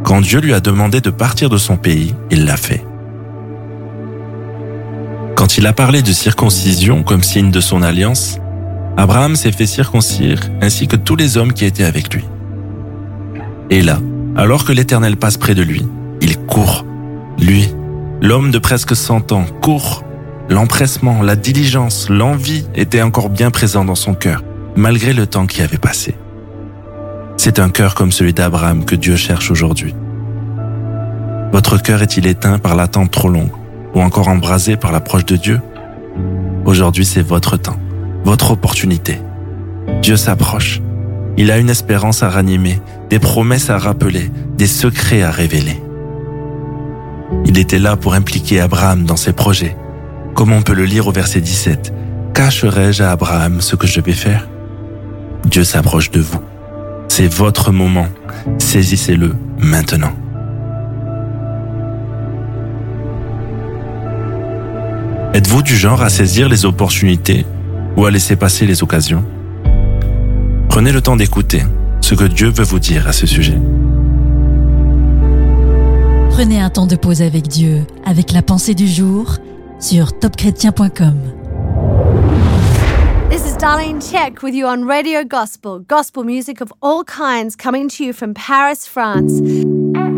Quand Dieu lui a demandé de partir de son pays, il l'a fait. Quand il a parlé de circoncision comme signe de son alliance, Abraham s'est fait circoncire ainsi que tous les hommes qui étaient avec lui. Et là, alors que l'Éternel passe près de lui, il court. Lui, l'homme de presque 100 ans, court. L'empressement, la diligence, l'envie étaient encore bien présents dans son cœur, malgré le temps qui avait passé. C'est un cœur comme celui d'Abraham que Dieu cherche aujourd'hui. Votre cœur est-il éteint par l'attente trop longue ou encore embrasé par l'approche de Dieu? Aujourd'hui, c'est votre temps, votre opportunité. Dieu s'approche. Il a une espérance à ranimer, des promesses à rappeler, des secrets à révéler. Il était là pour impliquer Abraham dans ses projets. Comme on peut le lire au verset 17, « Cacherai-je à Abraham ce que je vais faire ?» Dieu s'approche de vous. C'est votre moment. Saisissez-le maintenant. Êtes-vous du genre à saisir les opportunités ou à laisser passer les occasions? Prenez le temps d'écouter ce que Dieu veut vous dire à ce sujet. Prenez un temps de pause avec Dieu, avec la pensée du jour sur topchrétien.com. This is Darlene Check with you on Radio Gospel music of all kinds coming to you from Paris, France.